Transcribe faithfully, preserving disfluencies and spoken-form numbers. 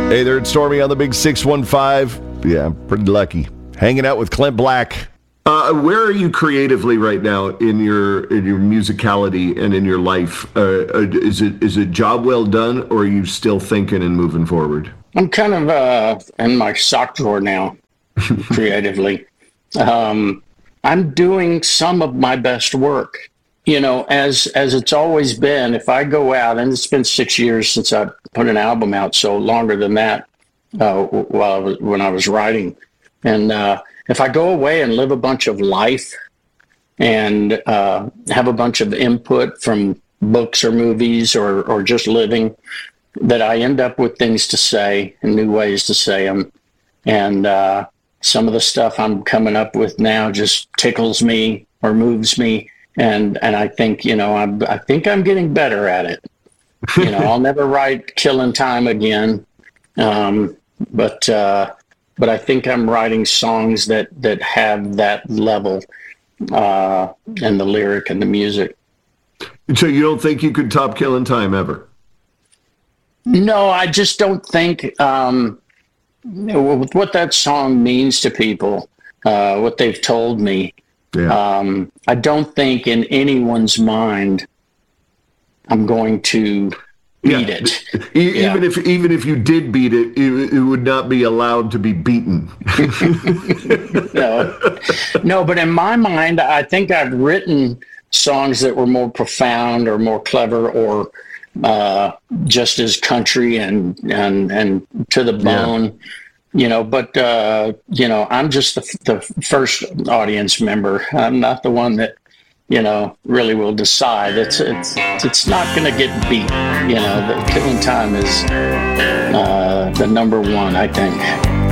Hey there, it's Stormy on the Big six one five. Yeah, I'm pretty lucky. Hanging out with Clint Black. Uh, where are you creatively right now in your in your musicality and in your life? Uh, is it is it job well done, or are you still thinking and moving forward? I'm kind of uh, in my sock drawer now, creatively. Um, I'm doing some of my best work. You know, as as it's always been, if I go out, and it's been six years since I put an album out, so longer than that, uh, while I was, when I was writing. And uh, if I go away and live a bunch of life and uh, have a bunch of input from books or movies or, or just living, that I end up with things to say and new ways to say them. And uh, some of the stuff I'm coming up with now just tickles me or moves me. And and I think, you know, I'm, I think I'm getting better at it. You know, I'll never write Killing Time again. Um, but uh, but I think I'm writing songs that, that have that level uh, and the lyric and the music. So you don't think you could top Killing Time ever? No, I just don't think um, with what that song means to people, uh, what they've told me. Yeah. Um, I don't think in anyone's mind I'm going to beat yeah. it. Even yeah. if even if you did beat it, it, it would not be allowed to be beaten. no, no. But in my mind, I think I've written songs that were more profound or more clever or uh, just as country and and and to the bone. Yeah. You know, but, uh, you know, I'm just the, the first audience member. I'm not the one that, you know, really will decide. It's it's it's not going to get beat. You know, the Killing Time is uh, the number one, I think.